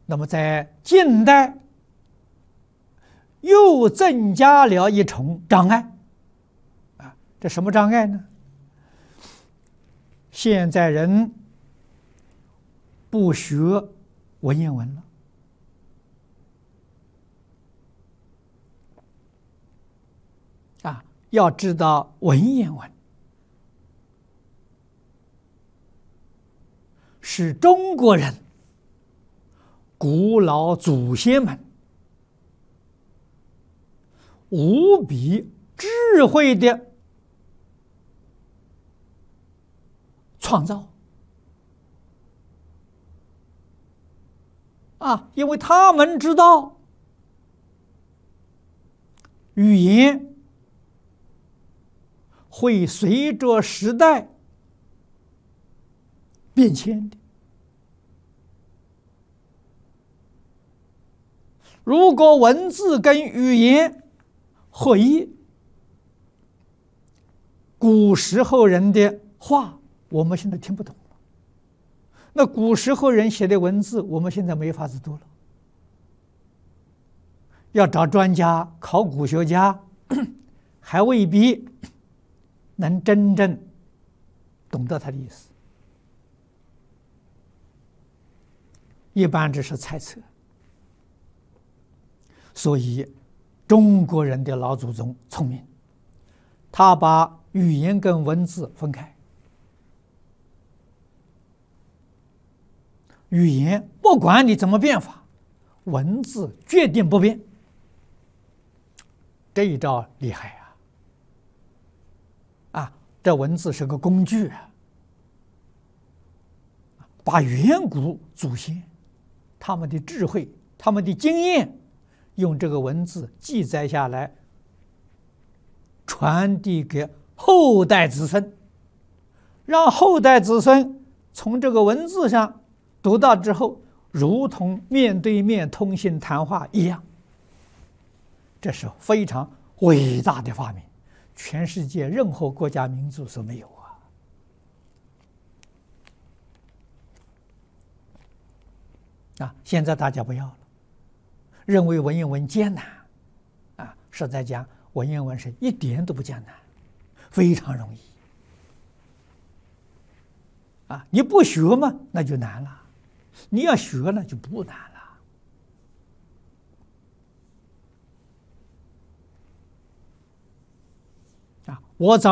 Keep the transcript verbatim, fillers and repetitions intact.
那么在近代又增加了一重障碍啊，这什么障碍呢？现在人不学文言文了。啊，要知道文言文是中国人古老祖先们无比智慧的创造啊，因为他们知道语言会随着时代变迁的。如果文字跟语言合一，古时候人的话我们现在听不懂了，那古时候人写的文字我们现在没法子读了。要找专家考古学家还未必能真正懂得他的意思，一般只是猜测。所以中国人的老祖宗聪明，他把语言跟文字分开。语言不管你怎么变法，文字决定不变。这一招厉害啊！啊，这文字是个工具啊，把远古祖先他们的智慧、他们的经验，用这个文字记载下来，传递给后代子孙，让后代子孙从这个文字上读到之后，如同面对面通信谈话一样。这是非常伟大的发明，全世界任何国家民族所没有啊！啊，现在大家不要了，认为文言文艰难啊！实在讲，文言文是一点都不艰难，非常容易啊！你不学嘛，那就难了；你要学了，就不难了。啊，我早。